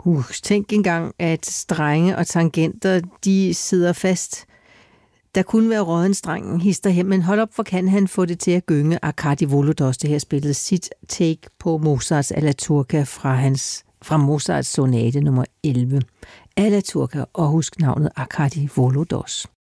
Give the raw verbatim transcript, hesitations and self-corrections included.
Uh, tænk engang, at strenge og tangenter, de sidder fast. Der kunne være rådenstrengen hister her, men hold op, for kan han få det til at gynge. Arkadi Volodos, det her spillet sit take på Mozarts Alla Turca fra, hans, fra Mozarts sonate nummer elleve. Alla Turca, og husk navnet Arkadi Volodos.